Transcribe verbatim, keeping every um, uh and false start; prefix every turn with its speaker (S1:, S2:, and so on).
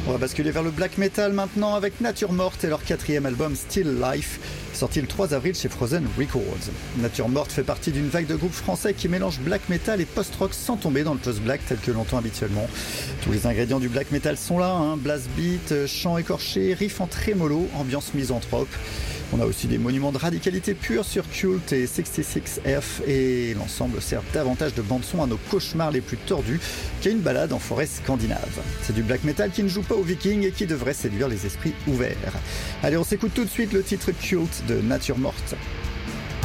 S1: On va basculer vers le black metal maintenant avec Nature Morte et leur quatrième album Still Life, sorti le trois avril chez Frozen Records. Nature Morte fait partie d'une vague de groupes français qui mélangent black metal et post-rock sans tomber dans le post-black tel que l'entend habituellement. Tous les ingrédients du black metal sont là, hein, blast beat, chant écorché, riff en trémolo, ambiance misanthrope. On a aussi des monuments de radicalité pure sur Cult et soixante-six F et l'ensemble sert davantage de bande-son à nos cauchemars les plus tordus qu'à une balade en forêt scandinave. C'est du black metal qui ne joue pas aux vikings et qui devrait séduire les esprits ouverts. Allez, on s'écoute tout de suite le titre Cult de Nature Morte.